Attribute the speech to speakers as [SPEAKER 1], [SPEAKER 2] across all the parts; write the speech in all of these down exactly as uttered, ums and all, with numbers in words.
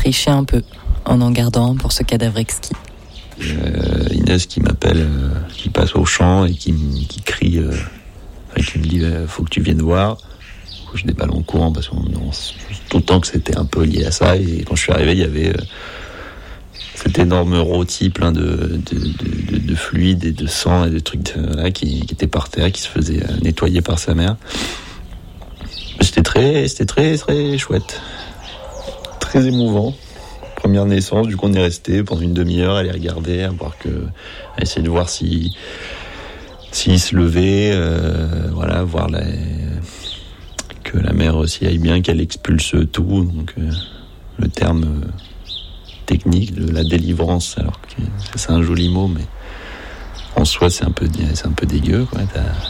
[SPEAKER 1] triché un peu en en gardant un pour ce cadavre exquis.
[SPEAKER 2] Euh, Inès qui m'appelle, euh, qui passe au champ et qui, qui crie, euh, et qui me dit euh, faut que tu viennes voir. Je déballe en courant parce que tout le temps que c'était un peu lié à ça. Et quand je suis arrivé, il y avait euh, cet énorme rôti plein de, de, de, de, de fluide et de sang et de trucs de, là, qui, qui étaient par terre, qui se faisaient euh, nettoyer par sa mère. C'était très, c'était très, très chouette, très émouvant. Première naissance, du coup on est resté pendant une demi-heure à les regarder, à voir que, à essayer de voir si, s'ils se levaient, euh, voilà, voir la, que la mère aussi aille bien, qu'elle expulse tout. Donc euh, le terme euh, technique de la délivrance, alors que c'est un joli mot, mais en soi c'est un peu, c'est un peu dégueu, quoi.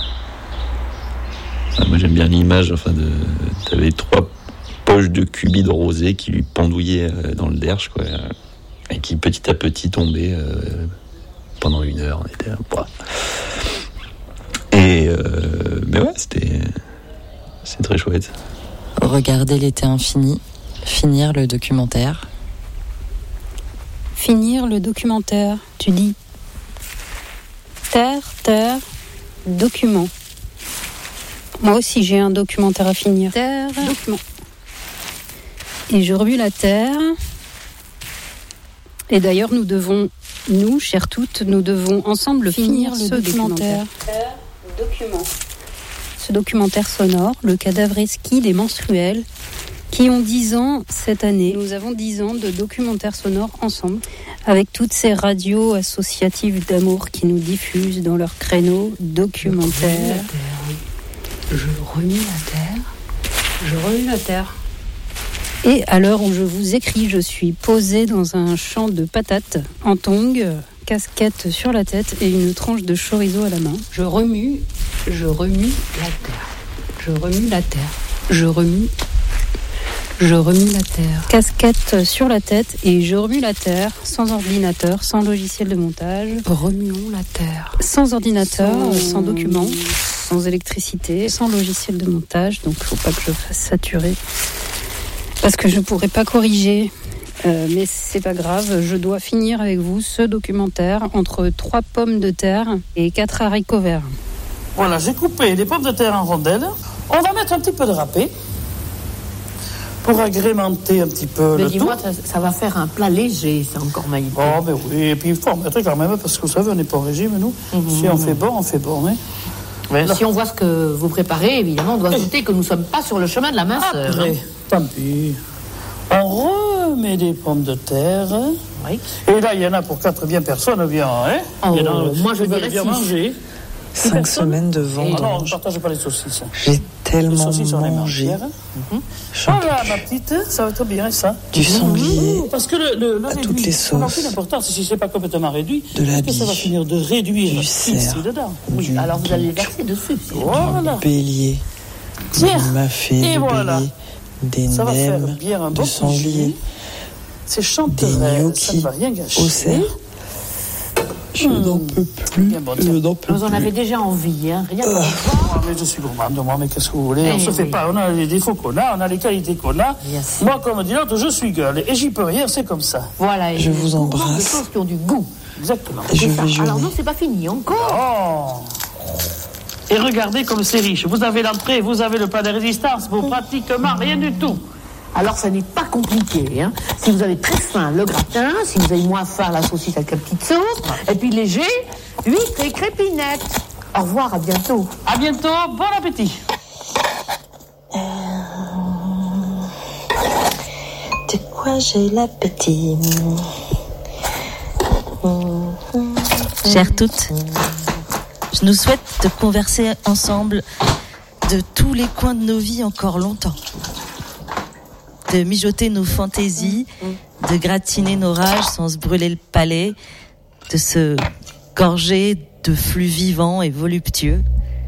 [SPEAKER 2] Enfin, moi j'aime bien l'image, enfin de, t'avais trois poche de cubide rosé qui lui pendouillait dans le derche, quoi, et qui petit à petit tombait euh, pendant une heure. On était là, bah. Et euh, mais ouais, c'était c'est très chouette.
[SPEAKER 1] Regarder l'été infini, finir le documentaire.
[SPEAKER 3] Finir le documentaire, tu dis. Terre, terre, document. Moi aussi j'ai un documentaire à finir. Terre, document. Et je remue la terre. Et d'ailleurs, nous devons, nous, chères toutes, nous devons ensemble finir, finir le ce documentaire. documentaire. Document. Ce documentaire sonore, le cadavre exquis des menstruels, qui ont dix ans cette année. Nous avons dix ans de documentaire sonore ensemble, avec toutes ces radios associatives d'amour qui nous diffusent dans leur créneau documentaire.
[SPEAKER 4] Je remue la terre. Je remue la terre.
[SPEAKER 3] Et à l'heure où je vous écris, je suis posée dans un champ de patates en tongs, casquette sur la tête et une tranche de chorizo à la main.
[SPEAKER 4] Je remue, je remue la terre. Je remue la terre. Je remue, je remue la terre.
[SPEAKER 3] Casquette sur la tête et je remue la terre, sans ordinateur, sans logiciel de montage.
[SPEAKER 4] Remuons la terre.
[SPEAKER 3] Sans ordinateur, sans, sans document, sans électricité, sans logiciel de montage. Donc il ne faut pas que je fasse saturer. Parce que je ne pourrais pas corriger, euh, mais c'est pas grave, je dois finir avec vous ce documentaire entre trois pommes de terre et quatre haricots verts.
[SPEAKER 5] Voilà, j'ai coupé les pommes de terre en rondelles. On va mettre un petit peu de râpé pour agrémenter un petit peu
[SPEAKER 4] mais
[SPEAKER 5] le
[SPEAKER 4] dis-moi,
[SPEAKER 5] tout.
[SPEAKER 4] Ça, ça va faire un plat léger, c'est encore maïs.
[SPEAKER 5] Oh, ben oui, et puis il faut en mettre quand même, parce que vous savez, on n'est pas au régime, nous. Mmh. Si on fait bon, on fait bon, hein.
[SPEAKER 4] Ouais, si on voit ce que vous préparez, évidemment, on doit noter que nous ne sommes pas sur le chemin de la minceur.
[SPEAKER 5] Après, tant pis. On remet des pommes de terre.
[SPEAKER 4] Oui.
[SPEAKER 5] Et là, il y en a pour quatre bien personnes, bien, hein.
[SPEAKER 4] Oh,
[SPEAKER 5] il y en a,
[SPEAKER 4] moi, je dirais
[SPEAKER 5] bien
[SPEAKER 4] six.
[SPEAKER 5] manger.
[SPEAKER 6] Cinq semaines de vendange.
[SPEAKER 5] Ah non, on ne partage pas les saucisses.
[SPEAKER 6] J'ai tellement
[SPEAKER 5] les saucisses, on les
[SPEAKER 6] mangé.
[SPEAKER 5] Mm-hmm. Voilà, ma petite, ça va être bien, ça.
[SPEAKER 6] Du sanglier.
[SPEAKER 5] Parce que le, le, le
[SPEAKER 6] à
[SPEAKER 5] réduit,
[SPEAKER 6] toutes les sauces.
[SPEAKER 5] c'est l'important, si c'est pas complètement réduit,
[SPEAKER 6] de la
[SPEAKER 5] que ça va finir de réduire
[SPEAKER 6] du
[SPEAKER 5] ici
[SPEAKER 6] cerf,
[SPEAKER 5] dedans.
[SPEAKER 4] Oui, alors vous allez verser dessus.
[SPEAKER 5] Voilà.
[SPEAKER 6] Du bélier.
[SPEAKER 5] Tiens.
[SPEAKER 6] Du mafé,
[SPEAKER 5] et
[SPEAKER 6] du
[SPEAKER 5] voilà.
[SPEAKER 6] bélier. Des
[SPEAKER 5] ça va faire
[SPEAKER 6] nems,
[SPEAKER 5] bien un
[SPEAKER 6] de
[SPEAKER 5] bon
[SPEAKER 6] sanglier.
[SPEAKER 5] C'est chanterelles, ça ne va rien gâcher.
[SPEAKER 6] Au cerf. Je mmh. n'en peux plus. Bon,
[SPEAKER 4] je n'en peux vous en plus. avez déjà envie, hein. Rien
[SPEAKER 5] euh, moi, mais je suis gourmande, moi, mais qu'est-ce que vous voulez? Eh on ne se oui. fait pas, on a les défauts qu'on a, on a les qualités qu'on a. Yes. Moi, comme dit l'autre, je suis gueule, et j'y peux rien, c'est comme ça.
[SPEAKER 4] Voilà.
[SPEAKER 6] Et je vous embrasse.
[SPEAKER 4] Des choses qui ont du goût.
[SPEAKER 5] Exactement.
[SPEAKER 6] Et je vais
[SPEAKER 4] alors non, c'est pas fini encore.
[SPEAKER 5] Oh. Et regardez comme c'est riche. Vous avez l'entrée, vous avez le plat de résistance, vous pratiquement rien du tout.
[SPEAKER 4] Alors, ça n'est pas compliqué. Hein. Si vous avez très faim, le gratin. Si vous avez moins faim, la saucisse avec la petite sauce. Et puis léger, huîtres et crépinettes. Au revoir, à bientôt.
[SPEAKER 5] À bientôt, bon appétit.
[SPEAKER 6] Euh... De quoi j'ai l'appétit?
[SPEAKER 7] Chères toutes, je nous souhaite de converser ensemble de tous les coins de nos vies encore longtemps. De mijoter nos fantaisies, de gratiner nos rages sans se brûler le palais, de se gorger de flux vivants et voluptueux,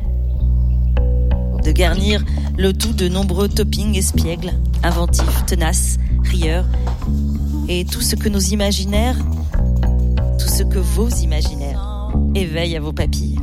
[SPEAKER 7] de garnir le tout de nombreux toppings espiègles, inventifs, tenaces, rieurs, et tout ce que nos imaginaires, tout ce que vos imaginaires éveillent à vos papilles.